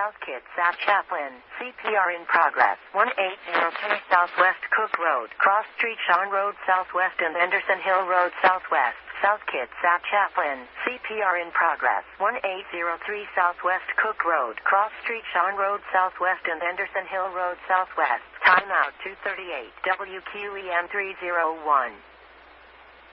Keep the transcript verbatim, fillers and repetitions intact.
South Kitsap Chaplain. C P R in progress. one eight zero two Southwest Cook Road. Cross Street Sean Road Southwest and Anderson Hill Road Southwest. South Kitsap Chaplain. C P R in progress. one eight zero three Southwest Cook Road. Cross Street Sean Road Southwest and Anderson Hill Road Southwest. Timeout two thirty-eight. W Q E M three oh one.